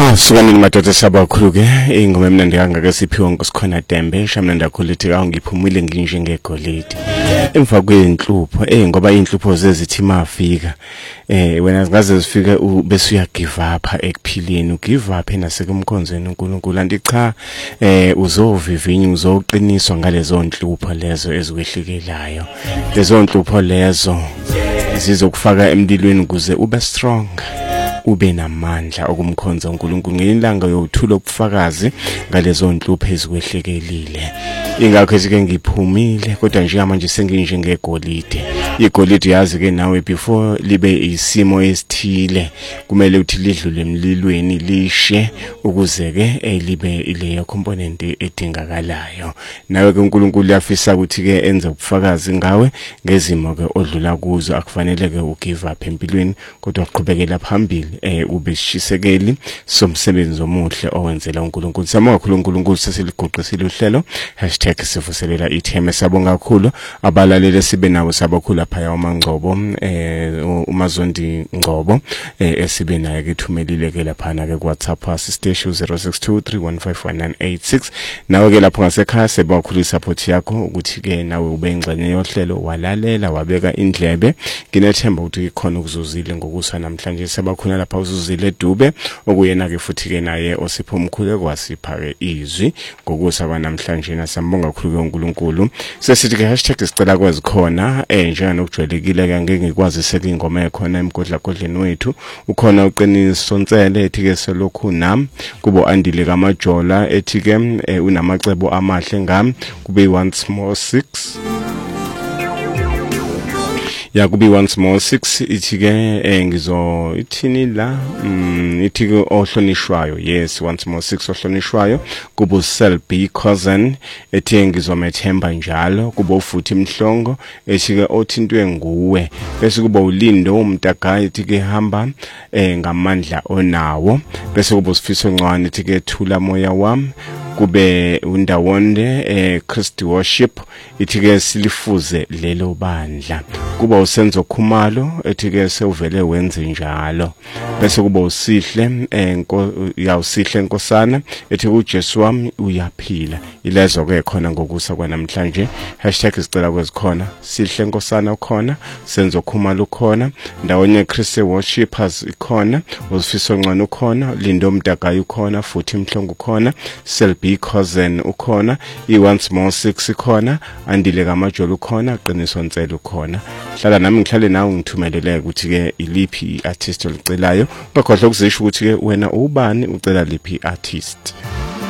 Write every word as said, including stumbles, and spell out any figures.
Sukanini madoda sabakhulu ke ingoma emnandi kangaka siphiwe nkosikhona Dembe shamnandi kakhulu ethi ka ngiphumile nginje ngegolide emva kwenhlupho eh ngoba inhlupho zezithi mafika eh wena zingaze zifike bese uya give up ekuphileni u give up nasekumkhonzeni uNkulunkulu anti cha eh uzovivinya uzoqiniswa ngalezo nhlupho lezo ezikwehlikelayo lezo nhlupho lezo zizokufaka emlilweni ukuze ube strong ube namandla okumkhonza uNkulunkulu ngelanga yokuthula ubufakazi ngalezo nhlupho ezikwehlekelile ingakho ke ngiphumile kodwa nje manje senginje ngegolide igolide yazi ke nawe before libe isimo esithile kumele uthi lidlule emlilweni lishe ukuze ke elibe ileyo component edingakalayo nawe ke uNkulunkulu uyafisa ukuthi ke enze ubufakazi ngawe ngezimo ke odlula kuzo akufanele ke ugive up empilweni kodwa uqhubekela phambili eh ube sishisekeli somsebenzi omuhle owenzela uNkulunkulu sama kakhulu uNkulunkulu sesiliguqisile uhlelo #sivuselela itheme sabonga kakhulu abalaleli sibe nawo sabakhulu lapha yaMangcobo eh uMazondi Ngcobo eh esibe naye ke thumelile ke lapha na ke WhatsApp asistation zero six two three one five one nine eight six nawe ke lapho ngasekhaya sebakhulu support yakho ukuthi ke nawe ube ingxenye yohlelo walalela wabeka indlebe nginethemba ukuthi ikhona ukuzuzile ngokusa namhlanje sebakhona lapha uzuzile Dube okuyena ke futhi ke naye osipho omkhulu kwasipha ke izwi ngokusa kwanamhlanje nasambonga kakhulu uNkulunkulu sesithi ke #sicela kwazi khona eh njenga nokujwayelekile ke ngeke ngikwazi seke ingoma ekhona emgodla godleni wethu ukhona uqiniso Nsele ethi ke selokhu nami kubo andile kaMajola ethi ke unamacebo amahle ngami kube once more six yakubi once more six ithi ke ngizo ithini la mm ithi ke ohlonishwayo yes once more six ohlonishwayo kubo Cell B cousin ethi ngizomethemba njalo kubo futhi imhlongo ethi ke othintwe nguwe bese kuba ulindo umtagaya ethi ke hamba eh ngamandla onawo bese kubo sifiso ncwane ethi ke thula moya wami kube undawonde eh Christ worship ithi ke silifuze lelo bandla kuba usenzo khumalo ethi ke sewuvele wenze njalo bese kuba usihle enko ya usihle enkosana ethi uJesu wami uyaphila ilezo ke khona ngokusa kwanamhlanje #sicela kwezikhona sihle enkosana ukhona senzo khumalo ukhona ndawonye Christ worshipers ikhona usifiso ncane ukhona lindo mdagayo ukhona futhi imhlongo ukhona Cell B cousin ukhona i once more six ikhona andile kaMajola ukhona qiniso Nsele ukhona hlala nami ngihlale nawe ngithumelele ukuthi ke iliphi artist olicelayo bakhohle ukuzisho ukuthi ke wena ubani ucela liphi artist.